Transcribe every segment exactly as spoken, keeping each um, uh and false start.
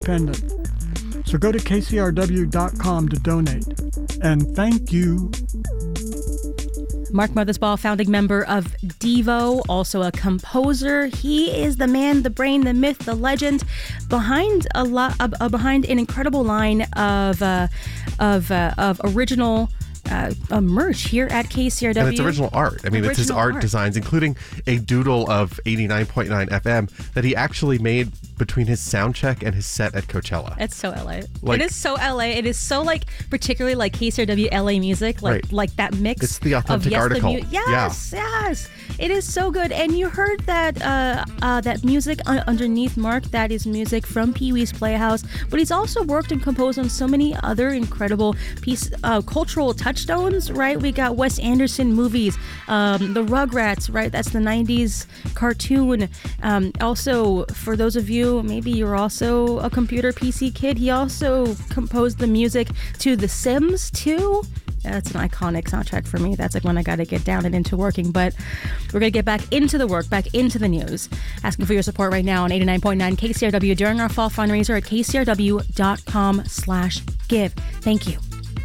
independent. So go to K C R W dot com to donate. And thank you. Mark Mothersbaugh, founding member of Devo, also a composer. He is the man, the brain, the myth, the legend behind a lot, uh, uh, behind an incredible line of uh, of uh, of original uh, uh, merch here at K C R W. And it's original art. I mean, original it's his art, art designs, including a doodle of eighty-nine point nine F M that he actually made between his sound check and his set at Coachella. It's so L A. Like, it is so L A. It is so like particularly like K C R W L A music, like right. like that mix. It's the authentic of, yes, article. The mu- yes, yeah. yes. It is so good. And you heard that uh, uh, that music un- underneath Mark. That is music from Pee-wee's Playhouse. But he's also worked and composed on so many other incredible piece uh, cultural touchstones. Right? We got Wes Anderson movies, um, the Rugrats. Right? That's the nineties cartoon. Um, also, for those of you, maybe you're also a computer P C kid. He also composed the music to The Sims too. That's an iconic soundtrack for me. That's like when I got to get down and into working. But we're going to get back into the work, back into the news. Asking for your support right now on eighty-nine point nine K C R W during our fall fundraiser at K C R W dot com slash give. Thank you.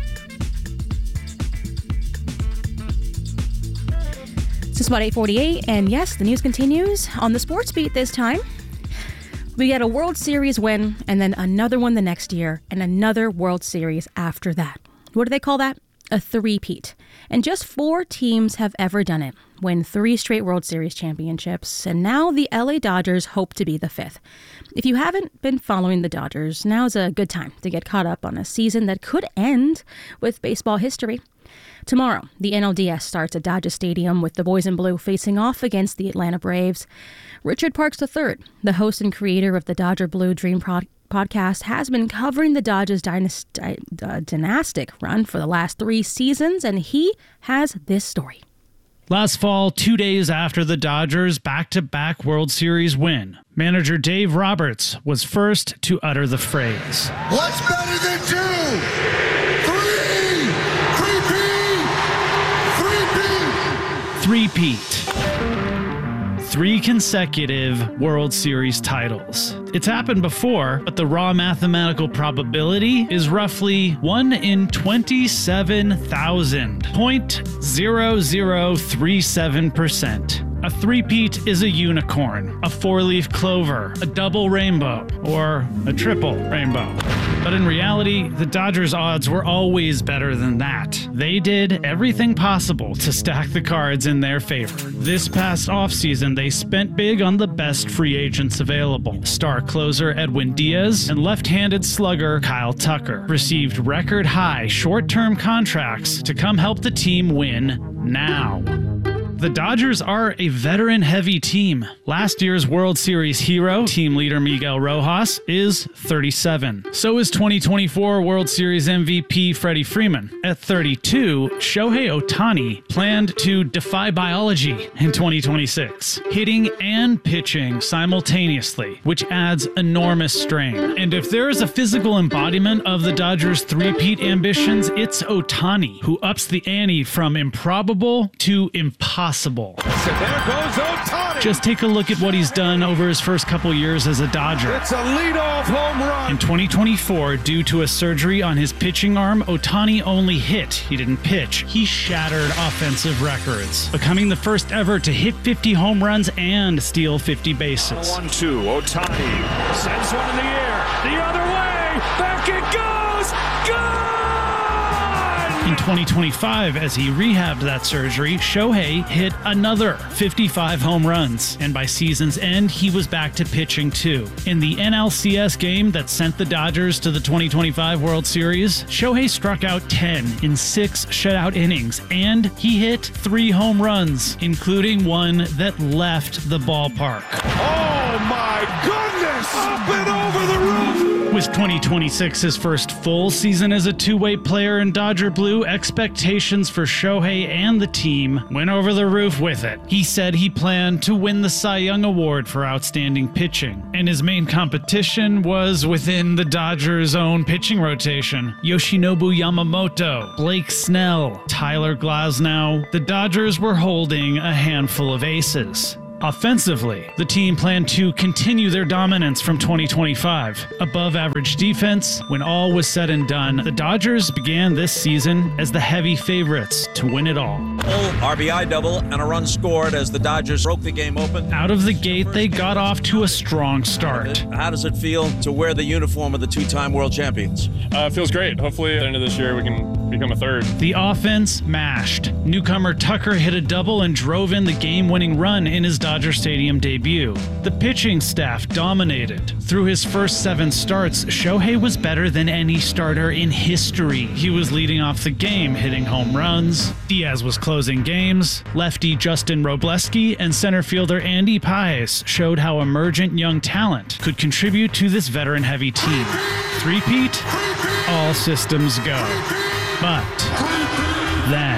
It's about eight forty-eight, and yes, the news continues on the sports beat this time. We get a World Series win, and then another one the next year, and another World Series after that. What do they call that? A three-peat. And just four teams have ever done it, win three straight World Series championships, and now the L A Dodgers hope to be the fifth. If you haven't been following the Dodgers, now's a good time to get caught up on a season that could end with baseball history. Tomorrow, the N L D S starts at Dodger Stadium with the Boys in Blue facing off against the Atlanta Braves. Richard Parks the third, the host and creator of the Dodger Blue Dream Pro- podcast, has been covering the Dodgers' dynast- uh, dynastic run for the last three seasons, and he has this story. Last fall, two days after the Dodgers' back-to-back World Series win, manager Dave Roberts was first to utter the phrase, "What's better than two? Three! Three-peat! Three-peat!" Three-peat. Three consecutive World Series titles. It's happened before, but the raw mathematical probability is roughly one in twenty-seven thousand, zero point zero zero three seven percent. A three-peat is a unicorn, a four-leaf clover, a double rainbow, or a triple rainbow. But in reality, the Dodgers' odds were always better than that. They did everything possible to stack the cards in their favor. This past offseason, they spent big on the best free agents available. Star closer Edwin Diaz and left-handed slugger Kyle Tucker received record-high short-term contracts to come help the team win now. The Dodgers are a veteran-heavy team. Last year's World Series hero, team leader Miguel Rojas, is thirty-seven. So is twenty twenty-four World Series M V P Freddie Freeman. At thirty-two, Shohei Ohtani planned to defy biology in twenty twenty-six, hitting and pitching simultaneously, which adds enormous strain. And if there is a physical embodiment of the Dodgers' three-peat ambitions, it's Ohtani, who ups the ante from improbable to impossible. Possible. So there goes Ohtani. Just take a look at what he's done over his first couple years as a Dodger. It's a leadoff home run. In twenty twenty-four, due to a surgery on his pitching arm, Ohtani only hit. He didn't pitch. He shattered offensive records, becoming the first ever to hit fifty home runs and steal fifty bases. one two, Ohtani sends one in the air. The other way. Back it goes. Gone! In twenty twenty-five, as he rehabbed that surgery, Shohei hit another fifty-five home runs, and by season's end, he was back to pitching too. In the N L C S game that sent the Dodgers to the twenty twenty-five World Series, Shohei struck out ten in six shutout innings, and he hit three home runs, including one that left the ballpark. Oh my goodness! Up and over the roof! With twenty twenty-six his first full season as a two-way player in Dodger Blue, expectations for Shohei and the team went over the roof with it. He said he planned to win the Cy Young Award for outstanding pitching, and his main competition was within the Dodgers' own pitching rotation. Yoshinobu Yamamoto, Blake Snell, Tyler Glasnow. The Dodgers were holding a handful of aces. Offensively, the team planned to continue their dominance from twenty twenty-five. Above average defense, when all was said and done, the Dodgers began this season as the heavy favorites to win it all. R B I double and a run scored as the Dodgers broke the game open. Out of the gate, they got off to a strong start. How does it feel to wear the uniform of the two-time world champions? Uh, it feels great. Hopefully at the end of this year we can become a third. The offense mashed. Newcomer Tucker hit a double and drove in the game-winning run in his Dodger Stadium debut. The pitching staff dominated. Through his first seven starts, Shohei was better than any starter in history. He was leading off the game, hitting home runs. Diaz was closing games. Lefty Justin Robleski and center fielder Andy Paez showed how emergent young talent could contribute to this veteran-heavy team. Three-peat? All systems go. But then,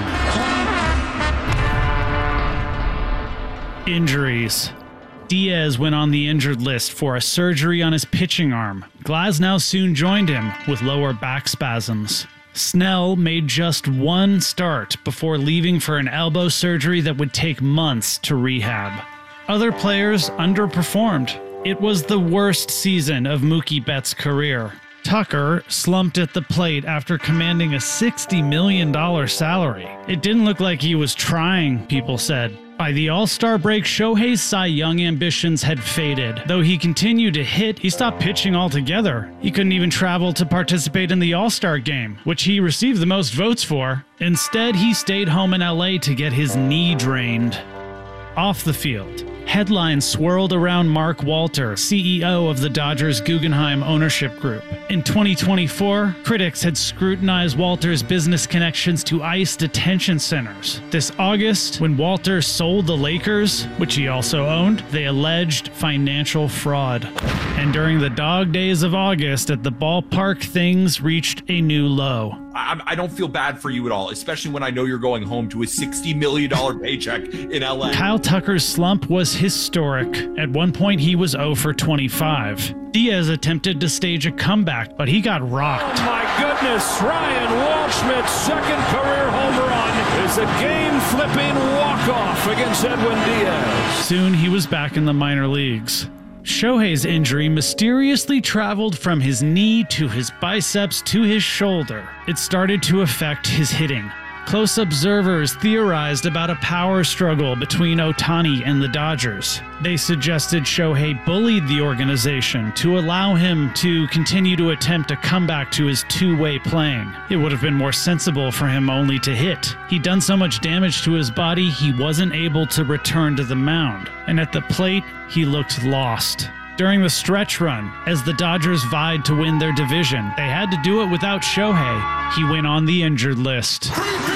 injuries. Diaz went on the injured list for a surgery on his pitching arm. Glasnow soon joined him with lower back spasms. Snell made just one start before leaving for an elbow surgery that would take months to rehab. Other players underperformed. It was the worst season of Mookie Betts' career. Tucker slumped at the plate after commanding a sixty million dollars salary. It didn't look like he was trying, people said. By the All-Star break, Shohei's Cy Young ambitions had faded. Though he continued to hit, he stopped pitching altogether. He couldn't even travel to participate in the All-Star game, which he received the most votes for. Instead, he stayed home in L A to get his knee drained. Off the field, headlines swirled around Mark Walter, C E O of the Dodgers Guggenheim Ownership Group. In twenty twenty-four, critics had scrutinized Walter's business connections to ICE detention centers. This August, when Walter sold the Lakers, which he also owned, they alleged financial fraud. And during the dog days of August at the ballpark, things reached a new low. I, I don't feel bad for you at all, especially when I know you're going home to a sixty million dollars paycheck in L A. Kyle Tucker's slump was historic. At one point, he was oh for twenty-five. Diaz attempted to stage a comeback, but he got rocked. Oh my goodness, Ryan Waldschmidt's second career home run is a game-flipping walk-off against Edwin Diaz. Soon he was back in the minor leagues. Shohei's injury mysteriously traveled from his knee to his biceps to his shoulder. It started to affect his hitting. Close observers theorized about a power struggle between Ohtani and the Dodgers. They suggested Shohei bullied the organization to allow him to continue to attempt a comeback to his two-way playing. It would have been more sensible for him only to hit. He'd done so much damage to his body, he wasn't able to return to the mound. And at the plate, he looked lost. During the stretch run, as the Dodgers vied to win their division, they had to do it without Shohei. He went on the injured list.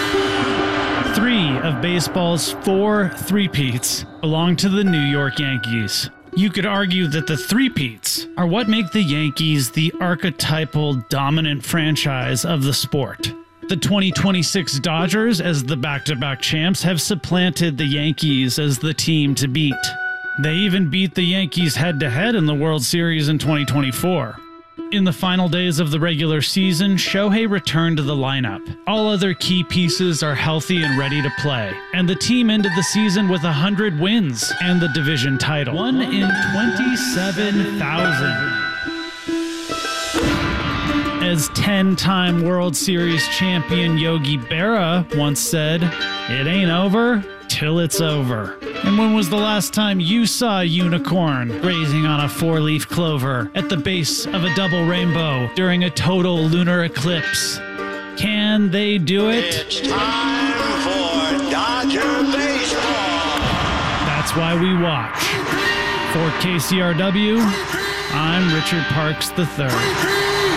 Three of baseball's four three-peats belong to the New York Yankees. You could argue that the three-peats are what make the Yankees the archetypal dominant franchise of the sport. The twenty twenty-six Dodgers, as the back-to-back champs, have supplanted the Yankees as the team to beat. They even beat the Yankees head-to-head in the World Series in twenty twenty-four. In the final days of the regular season, Shohei returned to the lineup. All other key pieces are healthy and ready to play, and the team ended the season with one hundred wins and the division title. One in twenty-seven thousand. As ten-time World Series champion Yogi Berra once said, "It ain't over till it's over." And when was the last time you saw a unicorn grazing on a four-leaf clover at the base of a double rainbow during a total lunar eclipse? Can they do it? It's time for Dodger baseball. That's why we watch. For K C R W, I'm Richard Parks the third.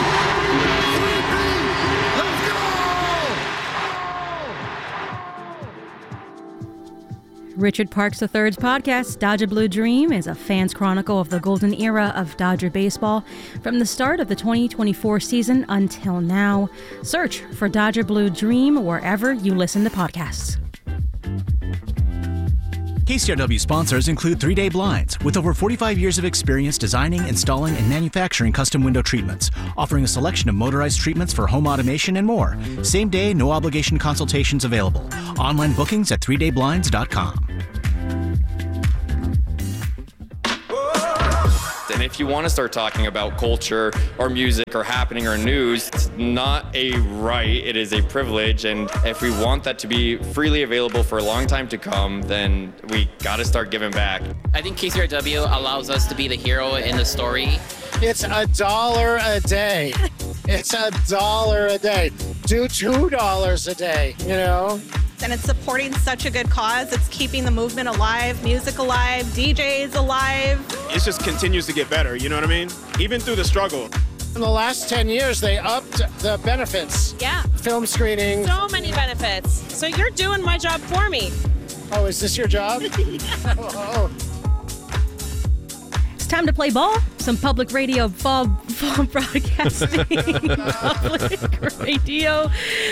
Richard Parks the third's podcast, Dodger Blue Dream, is a fan's chronicle of the golden era of Dodger baseball from the start of the twenty twenty-four season until now. Search for Dodger Blue Dream wherever you listen to podcasts. K C R W sponsors include three day Blinds, with over forty-five years of experience designing, installing, and manufacturing custom window treatments, offering a selection of motorized treatments for home automation and more. Same day, no obligation consultations available. Online bookings at three day blinds dot com. if you want to start talking about culture or music or happening or news, it's not a right, it is a privilege. And if we want that to be freely available for a long time to come, then we got to start giving back. I think K C R W allows us to be the hero in the story. It's a dollar a day. It's a dollar a day. Do two dollars a day, you know? And it's supporting such a good cause. It's keeping the movement alive, music alive, D Js alive. It just continues to get better, you know what I mean? Even through the struggle. In the last ten years, they upped the benefits. Yeah. Film screening. So many benefits. So you're doing my job for me. Oh, is this your job? Yeah. Oh, oh. It's time to play ball. Some public radio fall, fall broadcasting. Public radio.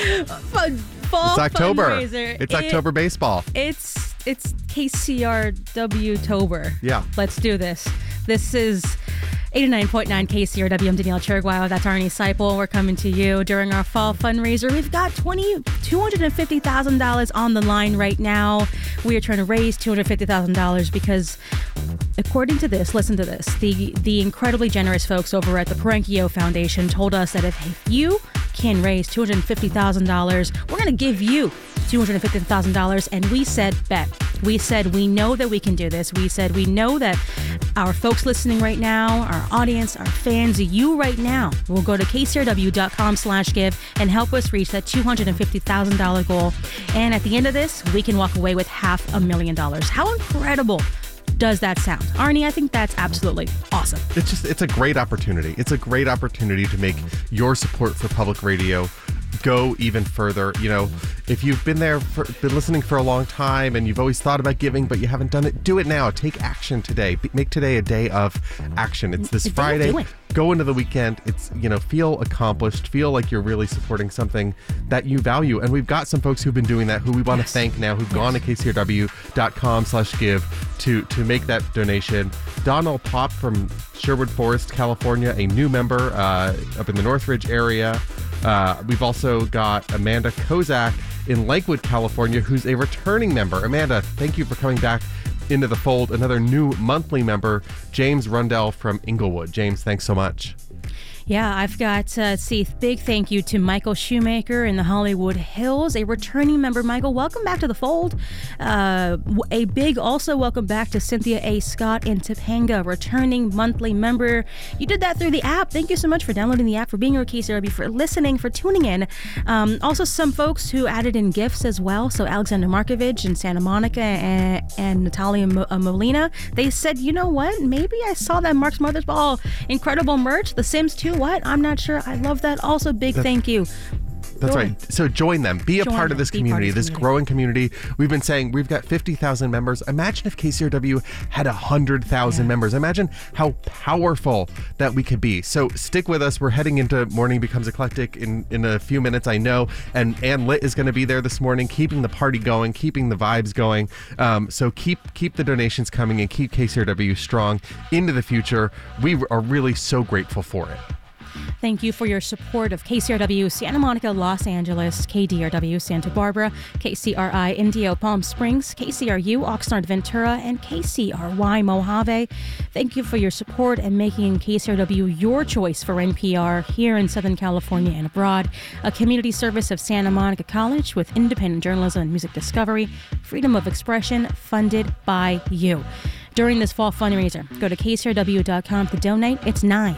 Fun. Fall it's October. Fundraiser. It's it, October baseball. It's it's K C R W-tober. Yeah. Let's do this. This is eighty-nine point nine K C R W. I'm Danielle Cherguao. That's Arnie Seipel. We're coming to you during our fall fundraiser. We've got two hundred fifty thousand dollars on the line right now. We are trying to raise two hundred fifty thousand dollars because, according to this, listen to this, the, the incredibly generous folks over at the Parenkio Foundation told us that if, if you can raise two hundred fifty thousand dollars, we're going to give you two hundred fifty thousand dollars. And we said, bet. We said, we know that we can do this. We said, we know that our folks listening right now, our audience, our fans, you right now will go to kcrw.com slash give and help us reach that two hundred fifty thousand dollars goal. And at the end of this, we can walk away with half a million dollars. How incredible does that sound? Arnie, I think that's absolutely awesome. It's just, it's a great opportunity. It's a great opportunity to make your support for public radio go even further. You know, if you've been there, for, been listening for a long time and you've always thought about giving, but you haven't done it, do it now. Take action today. Make today a day of action. It's this Friday. Go into the weekend. It's, you know, feel accomplished, feel like you're really supporting something that you value. And we've got some folks who've been doing that who we want yes. to thank now, who've yes. gone to kcrw.com slash give to, to make that donation. Donald Pop from Sherwood Forest, California, a new member uh, up in the Northridge area. Uh, we've also got Amanda Kozak in Lakewood, California, who's a returning member. Amanda, thank you for coming back into the fold. Another new monthly member, James Rundell from Inglewood. James, thanks so much. Yeah, I've got, uh, see, big thank you to Michael Shoemaker in the Hollywood Hills, a returning member. Michael, welcome back to the fold. Uh, a big also welcome back to Cynthia A. Scott in Topanga, returning monthly member. You did that through the app. Thank you so much for downloading the app, for being here at K C R W, for listening, for tuning in. Um, also, some folks who added in gifts as well. So Alexander Markovich in Santa Monica and, and Natalia Molina. They said, you know what? Maybe I saw that Mark's Mother's Ball incredible merch. The Sims two. What? I'm not sure. I love that. Also, big that's, thank you. That's right. So join them. Be a join part them. of this Be community, this community. growing community. We've been saying we've got fifty thousand members. Imagine if K C R W had one hundred thousand yeah. members. Imagine how powerful that we could be. So stick with us. We're heading into Morning Becomes Eclectic in, in a few minutes, I know. And Ann Litt is going to be there this morning, keeping the party going, keeping the vibes going. Um, so keep keep the donations coming and keep K C R W strong into the future. We are really so grateful for it. Thank you for your support of K C R W Santa Monica, Los Angeles, K D R W Santa Barbara, K C R I Indio Palm Springs, K C R U Oxnard Ventura, and K C R Y Mojave. Thank you for your support and making K C R W your choice for N P R here in Southern California and abroad. A community service of Santa Monica College with independent journalism and music discovery, freedom of expression, funded by you. During this fall fundraiser, go to k c r w dot com to donate. It's nine.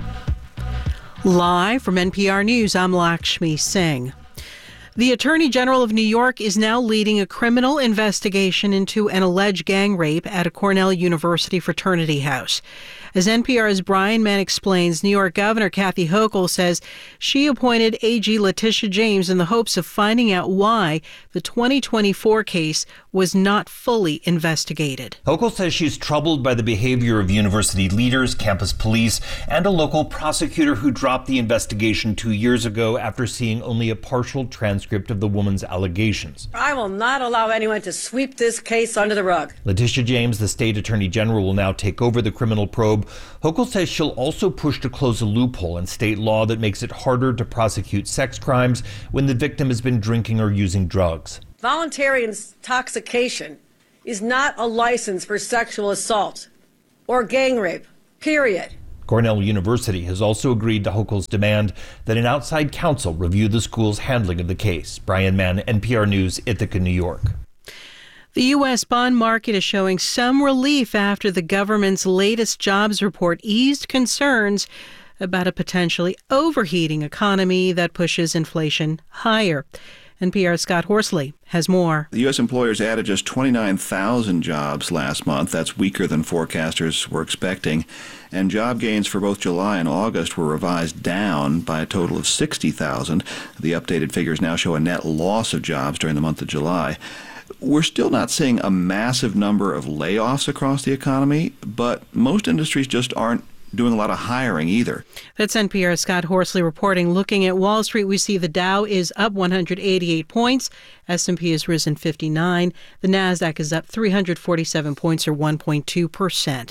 Live from N P R News, I'm Lakshmi Singh. The Attorney General of New York is now leading a criminal investigation into an alleged gang rape at a Cornell University fraternity house. As N P R's Brian Mann explains, New York Governor Kathy Hochul says she appointed A G Letitia James in the hopes of finding out why the twenty twenty-four case was not fully investigated. Hochul says she's troubled by the behavior of university leaders, campus police, and a local prosecutor who dropped the investigation two years ago after seeing only a partial transcript of the woman's allegations. I will not allow anyone to sweep this case under the rug. Letitia James, the state attorney general, will now take over the criminal probe. Hochul says she'll also push to close a loophole in state law that makes it harder to prosecute sex crimes when the victim has been drinking or using drugs. Voluntary intoxication is not a license for sexual assault or gang rape Period. Cornell University has also agreed to Hochul's demand that an outside counsel review the school's handling of the case. Brian Mann, N P R News, Ithaca, New York. The U S bond market is showing some relief after the government's latest jobs report eased concerns about a potentially overheating economy that pushes inflation higher. N P R's Scott Horsley has more. The U S employers added just twenty-nine thousand jobs last month. That's weaker than forecasters were expecting. And job gains for both July and August were revised down by a total of sixty thousand. The updated figures now show a net loss of jobs during the month of July. We're still not seeing a massive number of layoffs across the economy, but most industries just aren't doing a lot of hiring either. That's N P R's Scott Horsley reporting. Looking at Wall Street, we see the Dow is up one hundred eighty-eight points. S and P has risen fifty-nine. The Nasdaq is up three hundred forty-seven points, or one point two percent.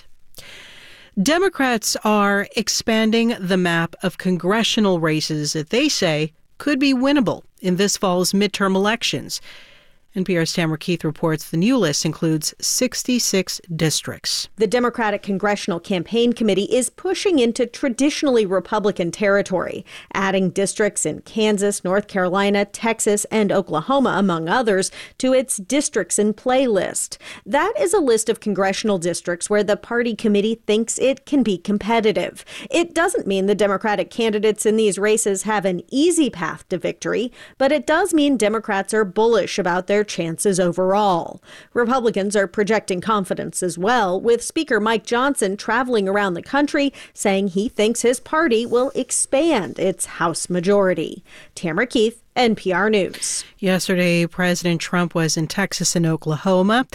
Democrats are expanding the map of congressional races that they say could be winnable in this fall's midterm elections. N P R's Tamara Keith reports the new list includes sixty-six districts. The Democratic Congressional Campaign Committee is pushing into traditionally Republican territory, adding districts in Kansas, North Carolina, Texas, and Oklahoma, among others, to its Districts in Play list. That is a list of congressional districts where the party committee thinks it can be competitive. It doesn't mean the Democratic candidates in these races have an easy path to victory, but it does mean Democrats are bullish about their chances overall. Republicans are projecting confidence as well, with Speaker Mike Johnson traveling around the country saying he thinks his party will expand its House majority. Tamara Keith, N P R News. Yesterday, President Trump was in Texas and Oklahoma,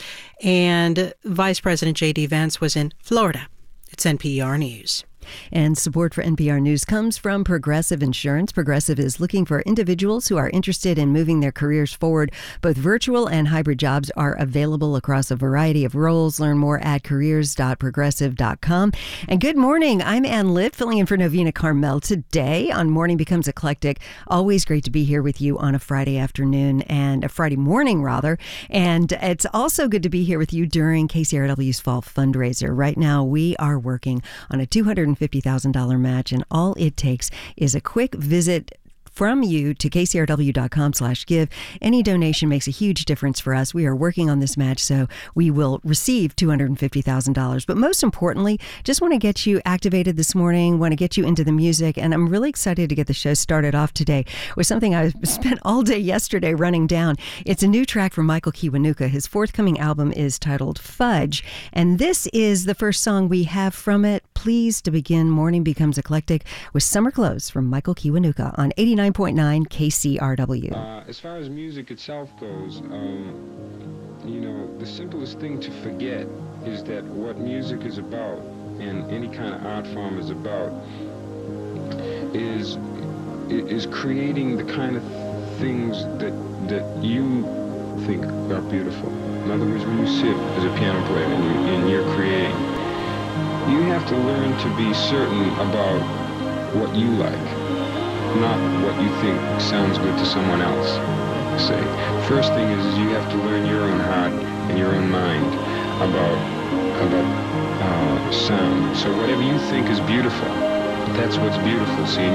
and Vice President J D Vance was in Florida. It's N P R News. And support for N P R News comes from Progressive Insurance. Progressive is looking for individuals who are interested in moving their careers forward. Both virtual and hybrid jobs are available across a variety of roles. Learn more at careers dot progressive dot com. And good morning. I'm Ann Litt, filling in for Novena Carmel today on Morning Becomes Eclectic. Always great to be here with you on a Friday afternoon and a Friday morning, rather. And it's also good to be here with you during K C R W's Fall Fundraiser. Right now, we are working on a two hundred fifty thousand dollars match, and all it takes is a quick visit from you to K C R W dot com slash give. Any donation makes a huge difference for us. We are working on this match, so we will receive two hundred fifty thousand dollars. But most importantly, just want to get you activated this morning, want to get you into the music, and I'm really excited to get the show started off today with something I spent all day yesterday running down. It's a new track from Michael Kiwanuka. His forthcoming album is titled Fudge, and this is the first song we have from it. Pleased to begin Morning Becomes Eclectic with Summer Clothes from Michael Kiwanuka on eighty-nine point nine K C R W. Uh, as far as music itself goes, um, you know, the simplest thing to forget is that what music is about, and any kind of art form is about, is is creating the kind of things that that you think are beautiful. In other words, when you sit as a piano player and, you, and you're creating, you have to learn to be certain about what you like, not what you think sounds good to someone else. Say, first thing is, is you have to learn your own heart and your own mind about about uh, sound. So whatever you think is beautiful, that's what's beautiful. See.